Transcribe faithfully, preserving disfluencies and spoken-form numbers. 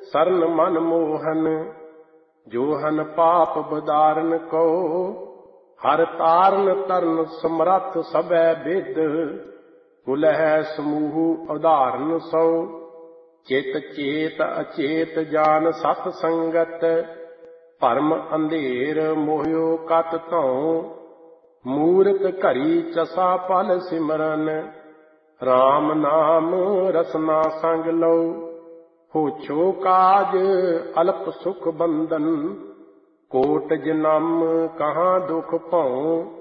ਸਰਨ ਮਨ ਮੋਹਨ। ਜੋ ਹਨ ਪਾਪ ਬਦਾਰਨ ਕੋ ਹਰ ਤਾਰਨ ਤਰਨ ਸਮਰੱਥ ਸਭੈ ਬਿਦ। ਕੁਲਹਿ ਸਮੂਹ ਉਦਾਹਰਨ ਸੋ ਚਿਤ ਚੇਤ ਅਚੇਤ ਜਾਨ ਸਤ ਸੰਗਤ। ਭਰਮ ਅੰਧੇਰ ਮੋਹਿਓ ਕਤ ਧਉ ਮੂਰਖ ਘਰੀ ਚਸਾ ਪਲ ਸਿਮਰਨ। ਰਾਮ ਨਾਮ ਰਸਨਾ ਸੰਗ ਲਉ ਹੋਛੋ ਕਾਜ ਅਲਪ ਸੁਖ ਬੰਧਨ। ਕੋਟ ਜਨਮ ਕਹਾਂ ਦੁਖ ਭਉ